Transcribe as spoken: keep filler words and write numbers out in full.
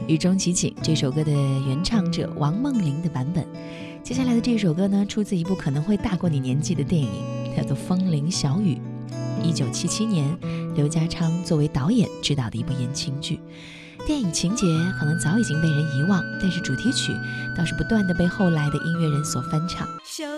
雨中奇景这首歌的原唱者王梦玲的版本。接下来的这首歌呢，出自一部可能会大过你年纪的电影，叫做《风铃小雨》，一九七七年刘家昌作为导演执导的一部言情剧。电影情节可能早已经被人遗忘，但是主题曲倒是不断的被后来的音乐人所翻唱。